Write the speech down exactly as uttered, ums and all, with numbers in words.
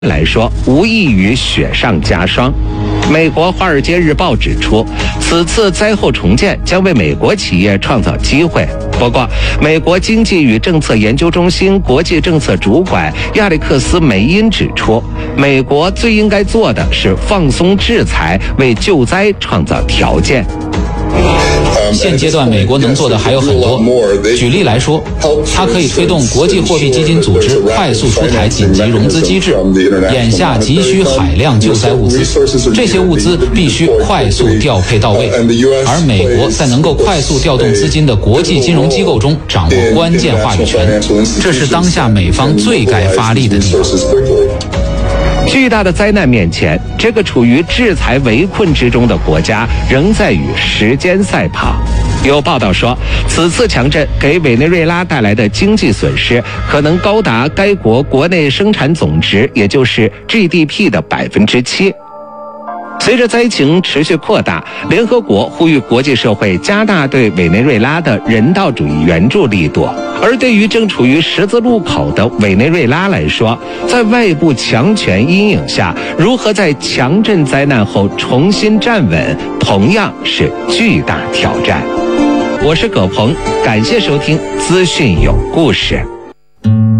来说，无异于雪上加霜。美国《华尔街日报》指出，此次灾后重建将为美国企业创造机会。不过，美国经济与政策研究中心国际政策主管亚历克斯·梅因指出，美国最应该做的是放松制裁，为救灾创造条件。 现阶段美国能做的还有很多。举例来说，它可以推动国际货币基金组织快速出台紧急融资机制，眼下急需海量救灾物资，这些物资必须快速调配到位，而美国在能够快速调动资金的国际金融机构中掌握关键话语权，这是当下美方最该发力的地方。 巨大的灾难面前，这个处于制裁围困之中的国家仍在与时间赛跑。有报道说，此次强震给委内瑞拉带来的经济损失可能高达该国国内生产总值，也就是 G D P 的百分之七。随着灾情持续扩大，联合国呼吁国际社会加大对委内瑞拉的人道主义援助力度。而对于正处于十字路口的委内瑞拉来说，在外部强权阴影下，如何在强震灾难后重新站稳，同样是巨大挑战。我是葛鹏，感谢收听资讯有故事。